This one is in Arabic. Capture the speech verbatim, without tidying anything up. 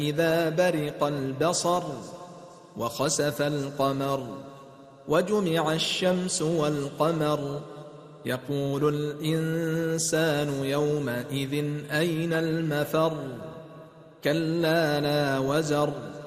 إذا برق البصر وخسف القمر وجمع الشمس والقمر يقول الإنسان يومئذ أين المفر كلا لا وزر